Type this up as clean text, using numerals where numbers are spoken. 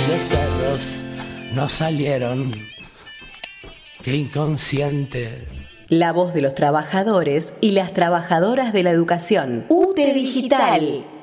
los perros no salieron. Qué inconsciente. La voz de los trabajadores y las trabajadoras de la educación. UTE Digital.